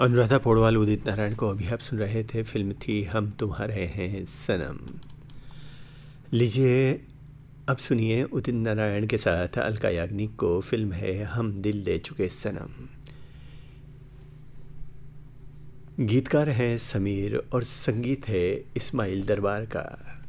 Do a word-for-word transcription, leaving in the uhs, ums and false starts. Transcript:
अनुराधा पौडवाल उदित नारायण को अभी आप सुन रहे थे। फिल्म थी हम तुम्हारे हैं सनम। लीजिए अब सुनिए उदित नारायण के साथ अलका याग्निक को। फिल्म है हम दिल दे चुके सनम। गीतकार हैं समीर और संगीत है इस्माइल दरबार का।